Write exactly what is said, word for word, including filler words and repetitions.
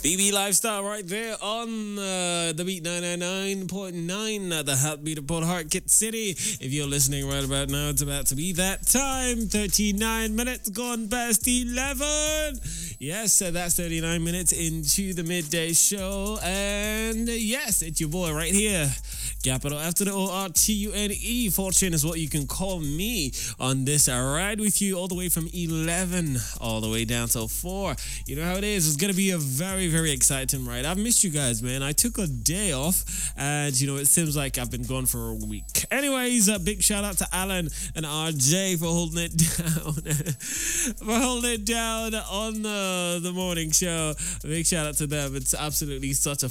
B B Lifestyle right there on uh, the Beat ninety-nine point nine, uh, the heartbeat of Port Harcourt City. If you're listening right about now, it's about to be that time. thirty-nine minutes gone past eleven. Yes, uh, that's thirty-nine minutes into the midday show. And uh, yes, it's your boy right here. Capital after the O R T U N E. Fortune is what you can call me on this uh, ride with you all the way from eleven all the way down till four. You know how it is. It's going to be a very, very exciting ride. I've missed you guys, man. I took a day off and, you know, it seems like I've been gone for a week. Anyways, a big shout out to Alan and R J for holding it down. for holding it down on uh, the morning show. A big shout out to them. It's absolutely such a